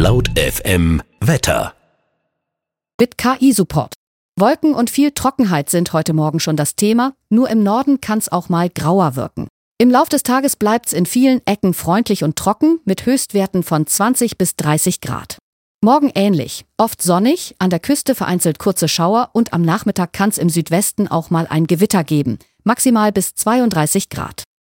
Laut FM Wetter. Mit KI-Support. Wolken und viel Trockenheit sind heute Morgen schon das Thema, nur im Norden kann es auch mal grauer wirken. Im Lauf des Tages bleibt es in vielen Ecken freundlich und trocken mit Höchstwerten von 20 bis 30 Grad. Morgen ähnlich, oft sonnig, an der Küste vereinzelt kurze Schauer und am Nachmittag kann es im Südwesten auch mal ein Gewitter geben, maximal bis 32 Grad.